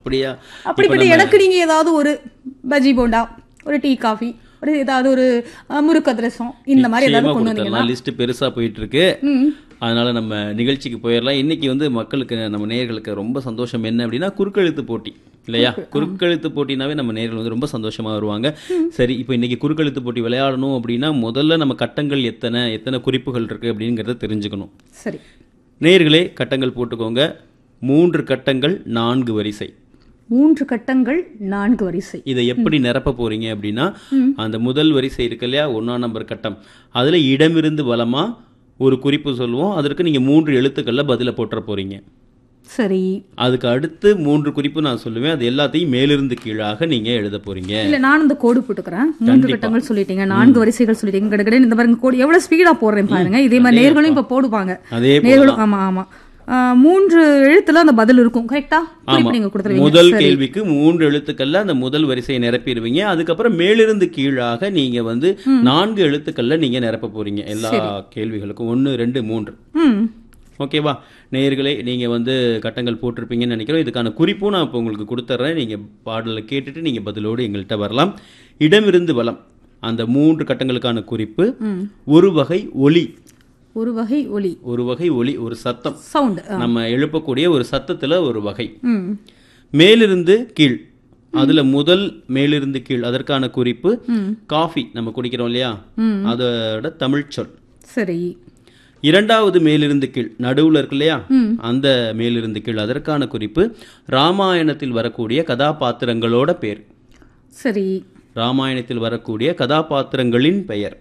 அப்படியா? அப்படிப்பட்ட எனக்கு நீங்க ஏதாவது ஒரு பஜ்ஜி போண்டா, ஒரு டீ காஃபி, ஒரு ஏதாவது ஒரு முறுக்கு அதிரசம் இந்த மாதிரி ஏதாவது கொண்டு வந்தீங்கன்னா லிஸ்ட் பெருசா போயிட்டு இருக்கு. அதனால நம்ம நிகழ்ச்சிக்கு போயிடலாம். இன்னைக்கு வந்து மக்களுக்கு, நம்ம நேயர்களுக்கு ரொம்ப சந்தோஷம் என்ன அப்படின்னா, குறுக்கெழுத்து போட்டி இல்லையா? குறுக்கெழுத்து போட்டினாவே நம்ம நேயர்கள் வந்து ரொம்ப சந்தோஷமா வருவாங்க. சரி, இப்போ இன்னைக்கு குறுக்கெழுத்து போட்டி விளையாடணும் அப்படின்னா முதல்ல நம்ம கட்டங்கள் எத்தனை குறிப்புகள் இருக்கு அப்படிங்கிறத தெரிஞ்சுக்கணும். சரி, நேயர்களே கட்டங்கள் போட்டுக்கோங்க. 3 கட்டங்கள் 4 வரிசை. 3 கட்டங்கள் 4 வரிசை. இதை எப்படி நிரப்ப போறீங்க அப்படின்னா, அந்த முதல் வரிசை இருக்கு இல்லையா, 1ஆம் நம்பர் கட்டம், அதுல இடமிருந்து வலமா ஒரு குறிப்பு சொல்லுவோம். அதற்கு நீங்க 3 எழுத்துக்கள்ல பதில போட்டுற போறீங்க. சரி, அதுக்கு அடுத்து 3 குறிப்பு நான் சொல்லுவேன். அது எல்லாத்தையும் மேலிருந்து கீழாக நீங்க எழுத போறீங்க. இல்ல நான் இந்த கோடு போட்டுக்கிறேன். 3 கட்டங்கள் சொல்லிட்டீங்க, 4 வரிசைகள் சொல்லிட்டீங்க. கடகடன்னு இந்த பாருங்க கோடு எவ்வளவு ஸ்பீடா போடுறேன் பாருங்க. இதே மாதிரி நேர்களும் இப்ப போடுவாங்க. அதே நேர்களும் ஆமா ஆமா 3 எழுத்துல அந்த பதில் இருக்கும். கரெக்டா? நீங்க கொடுத்துருவீங்க. முதல் கேள்விக்கு 3 எழுத்துக்கள்ல அந்த முதல் வரிசையை நிரப்பிடுவீங்க. அதுக்கப்புறம் மேலிருந்து கீழாக நீங்க வந்து 4 எழுத்துக்கள்ல நீங்க நிரப்ப போறீங்க எல்லா கேள்விகளுக்கும். 1 2 3. ஓகேவா? நேயர்களே, நீங்க வந்து கட்டங்கள் போட்டிருப்பீங்கன்னு நினைக்கிறோம். இதுக்கான குறிப்பும் நான் இப்போ உங்களுக்கு கொடுத்துட்றேன். நீங்க பாடலை கேட்டுட்டு நீங்க பதிலோடு எங்கள்கிட்ட வரலாம். இடமிருந்து வலம், அந்த 3 கட்டங்களுக்கான குறிப்பு ஒரு வகை ஒலி. ஒரு வகை ஒலி. ஒரு வகை ஒலி, ஒரு சத்தம், சவுண்ட், நம்ம எழுப்பக்கூடிய ஒரு சத்தத்துல ஒரு வகை. மேலிருந்து கீழ், அதுல முதல் மேலிருந்து கீழ் அதற்கான குறிப்பு காஃபி, நம்ம குடிக்கிறோம் இல்லையா, அதோட தமிழ் சொல். சரி. இரண்டாவது மேலிருந்து கீழ், நடுவுல இருக்கு இல்லையா, அந்த மேலிருந்து கீழ் அதற்கான குறிப்பு ராமாயணத்தில் வரக்கூடிய கதாபாத்திரங்களோட பேர். சரி. ராமாயணத்தில் வரக்கூடிய கதாபாத்திரங்களின் பெயர்.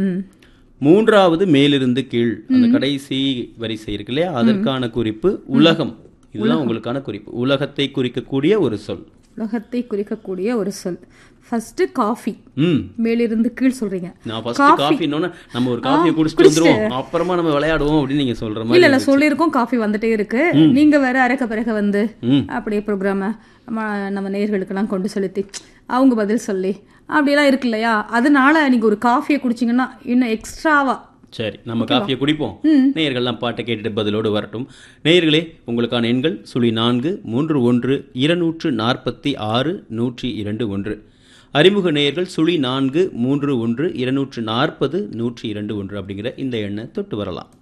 மூன்றாவது மேலிருந்து கீழ், அந்த கடைசி வரிசை இருக்கு இல்லையா, அதற்கான குறிப்பு உலகம். இதுதான் உங்களுக்கான குறிப்பு. உலகத்தை குறிக்கக்கூடிய ஒரு சொல். உலகத்தை குறிக்கக்கூடிய ஒரு சொல். ஃபர்ஸ்ட் காஃபி, மேலிருந்து கீழ் சொல்றீங்க. நான் ஃபர்ஸ்ட் காஃபினோனா நம்ம ஒரு காஃபியை குடிச்சிட்டு வந்துருவோம், அப்புறமா நம்ம விளையாடுவோம் அப்படின்னு நீங்க சொல்ற மாதிரி. இல்ல சொல்லிருக்கோம், காஃபி வந்துட்டே இருக்கு. நீங்க வேற அரைக்க பிறகு வந்து அப்படியே ப்ரோக்ராம நம்ம நேயர்களுக்கெல்லாம் கொண்டு செலுத்தி அவங்க பதில் சொல்லி அப்படியெல்லாம் இருக்கு இல்லையா, அதனால நீங்க ஒரு காஃபியை குடிச்சிங்கன்னா இன்னும் எக்ஸ்ட்ராவா. சரி, நம்ம காஃபியை குடிப்போம். நேயர்கள்லாம் பாட்டை கேட்டுட்டு பதிலோடு வரட்டும். நேயர்களே, உங்களுக்கான எண்கள் 04 31 246 102 1. அறிமுக நேயர்கள் 04 31 240 102 1 அப்படிங்கிற இந்த எண்ணை தொட்டு வரலாம்.